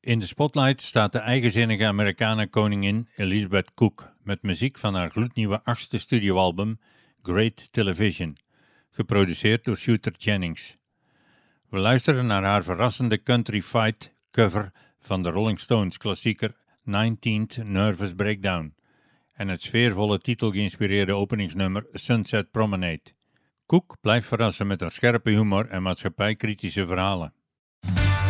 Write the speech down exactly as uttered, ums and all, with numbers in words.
In de spotlight staat de eigenzinnige Amerikanen-koningin Elizabeth Cook met muziek van haar gloednieuwe achtste studioalbum Great Television, geproduceerd door Shooter Jennings. We luisteren naar haar verrassende country fight cover van de Rolling Stones klassieker negentiende Nervous Breakdown en het sfeervolle titel geïnspireerde openingsnummer Sunset Promenade. Cook blijft verrassen met haar scherpe humor en maatschappijkritische verhalen.